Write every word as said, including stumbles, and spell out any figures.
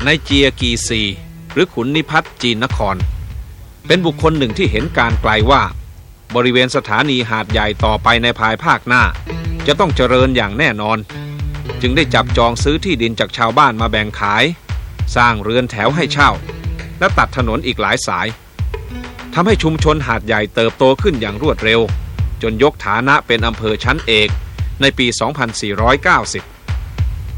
ในเจียกีซีหรือขุนนิพัฒน์จีนนครเป็นบุคคลหนึ่งที่เห็นการไกลว่าบริเวณสถานีหาดใหญ่ต่อไปในภายภาคหน้าจะต้องเจริญอย่างแน่นอนจึงได้จับจองซื้อที่ดินจากชาวบ้านมาแบ่งขายสร้างเรือนแถวให้เช่าและตัดถนนอีกหลายสายทำให้ชุมชนหาดใหญ่เติบโตขึ้นอย่างรวดเร็วจนยกฐานะเป็นอำเภอชั้นเอกในปี สองพันสี่ร้อยเก้าสิบ